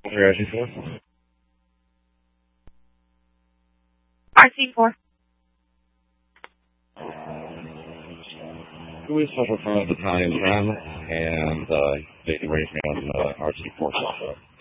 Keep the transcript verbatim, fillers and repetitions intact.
R C four? R C four. We suffer from a battalion tram, and uh, they can raise me on uh, R C four software.